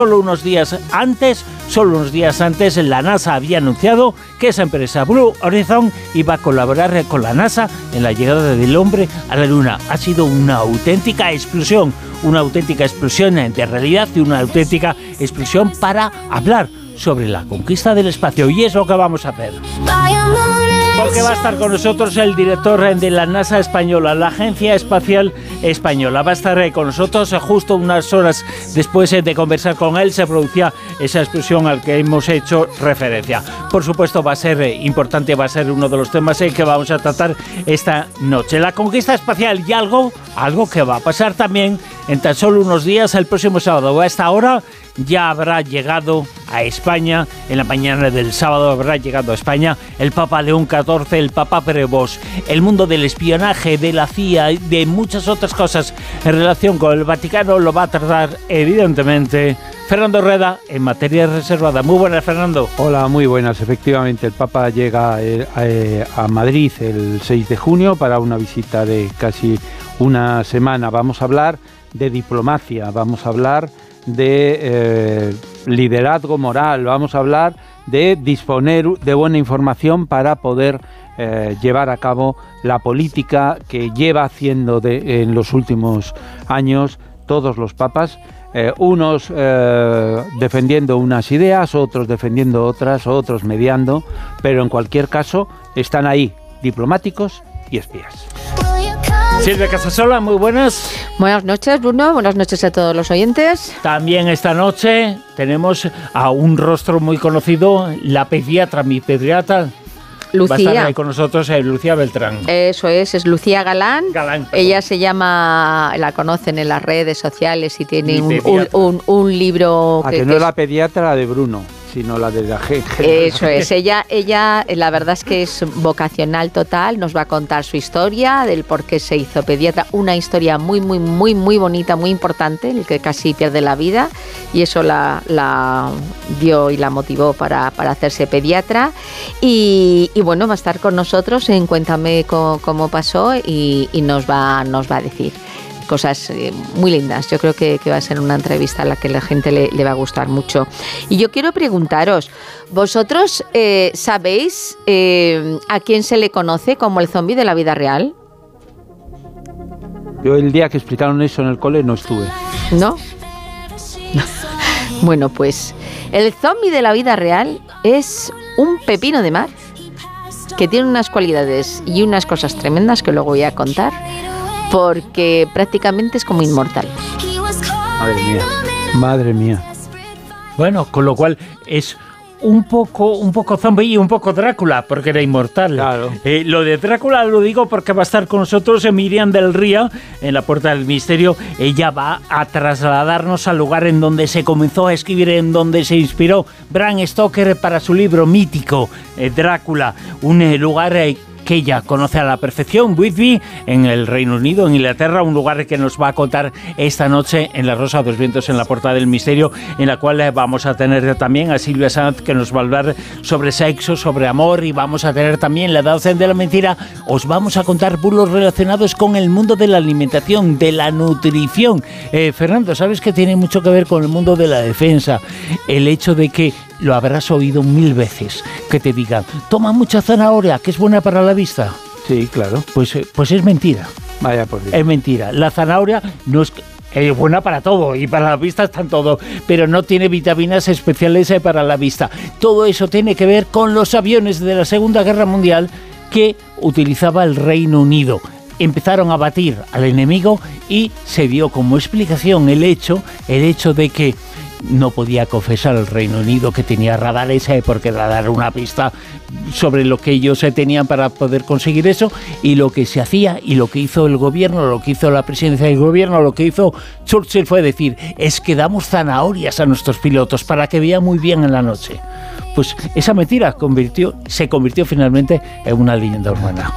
Solo unos días antes, la NASA había anunciado que esa empresa Blue Origin iba a colaborar con la NASA en la llegada del hombre a la Luna. Ha sido una auténtica explosión de realidad y una auténtica explosión para hablar sobre la conquista del espacio, y es lo que vamos a hacer. Porque va a estar con nosotros el director de la NASA española, la Agencia Espacial Española. Va a estar con nosotros justo unas horas después de conversar con él. Se producía esa explosión al que hemos hecho referencia. Por supuesto, va a ser importante, va a ser uno de los temas que vamos a tratar esta noche. La conquista espacial y algo que va a pasar también en tan solo unos días, el próximo sábado. A esta hora ya habrá llegado a España, en la mañana del sábado habrá llegado a España el Papa León XIV, el Papa Prevost. El mundo del espionaje, de la CIA y de muchas otras cosas en relación con el Vaticano lo va a tratar, evidentemente, Fernando Rueda, en materia reservada. Muy buenas, Fernando. Hola, muy buenas. Efectivamente, el Papa llega a Madrid el 6 de junio para una visita de casi una semana. Vamos a hablar de diplomacia, vamos a hablar de liderazgo moral, vamos a hablar de disponer de buena información para poder llevar a cabo la política que lleva haciendo en los últimos años todos los papas, unos defendiendo unas ideas, otros defendiendo otras, otros mediando, pero en cualquier caso están ahí, diplomáticos y espías. Silvia Casasola, muy buenas. Buenas noches, Bruno. Buenas noches a todos los oyentes. También esta noche tenemos a un rostro muy conocido, la pediatra, mi pediatra. Lucía. Va a estar ahí con nosotros, Lucía Beltrán. Eso es Lucía Galán. Galán, ella se llama, la conocen en las redes sociales y tiene un libro... Que no es la pediatra, la de Bruno, sino la de la gente. Eso es, ella la verdad es que es vocacional total, nos va a contar su historia, del por qué se hizo pediatra, una historia muy bonita, muy importante, en el que casi pierde la vida, y eso la dio y la motivó para hacerse pediatra, y bueno, va a estar con nosotros en Cuéntame cómo pasó, y nos va a decir cosas muy lindas. Yo creo que va a ser una entrevista a la que la gente le va a gustar mucho. Y yo quiero preguntaros, ¿vosotros sabéis a quién se le conoce como el zombi de la vida real? Yo el día que explicaron eso en el cole no estuve. ¿No? Bueno, pues el zombi de la vida real es un pepino de mar que tiene unas cualidades y unas cosas tremendas que luego voy a contar, porque prácticamente es como inmortal. Madre mía. Bueno, con lo cual es un poco zombie y un poco Drácula, porque era inmortal. Claro. Lo de Drácula lo digo porque va a estar con nosotros Miriam del Ría en la Puerta del Misterio. Ella va a trasladarnos al lugar en donde se comenzó a escribir, en donde se inspiró Bram Stoker para su libro mítico, Drácula. Un lugar que ella conoce a la perfección, Whitby, en el Reino Unido, en Inglaterra, un lugar que nos va a contar esta noche en La Rosa de los Vientos, en la Puerta del Misterio, en la cual vamos a tener también a Silvia Sanz, que nos va a hablar sobre sexo, sobre amor, y vamos a tener también La Edad de la Mentira. Os vamos a contar bulos relacionados con el mundo de la alimentación, de la nutrición. Fernando, ¿sabes que tiene mucho que ver con el mundo de la defensa? El hecho de que lo habrás oído 1000 veces, que te digan, toma mucha zanahoria, que es buena para la vista. Sí, claro. Pues es mentira. Vaya por Dios. Es mentira. La zanahoria no es buena para todo, y para la vista está en todo, pero no tiene vitaminas especiales para la vista. Todo eso tiene que ver con los aviones de la Segunda Guerra Mundial que utilizaba el Reino Unido. Empezaron a batir al enemigo y se dio como explicación el hecho de que no podía confesar el Reino Unido que tenía radares, porque dar una pista sobre lo que ellos tenían para poder conseguir eso, y lo que se hacía, y lo que hizo el gobierno, lo que hizo la presidencia del gobierno, lo que hizo Churchill fue decir, es que damos zanahorias a nuestros pilotos para que vean muy bien en la noche. Pues esa mentira se convirtió finalmente en una leyenda urbana.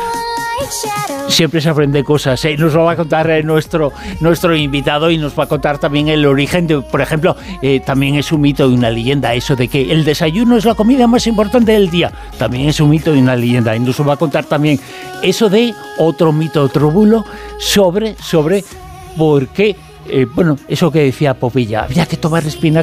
Siempre se aprende cosas, Nos lo va a contar nuestro invitado, y nos va a contar también el origen de, por ejemplo, también es un mito y una leyenda eso de que el desayuno es la comida más importante del día. También es un mito y una leyenda, y nos lo va a contar también eso de otro mito, otro bulo sobre por qué bueno, eso que decía Popilla, había que tomar espinaca